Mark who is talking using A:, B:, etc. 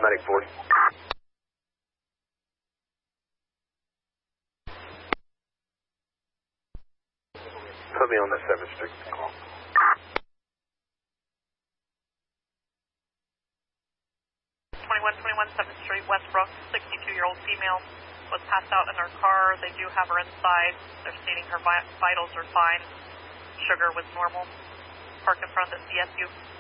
A: Atlantic 40. Put me on that 7th Street.
B: 2121 7th Street, Westbrook, 62-year-old female was passed out in her car. They do have her inside. They're stating her vitals are fine. Sugar was normal. Parked in front of the CSU.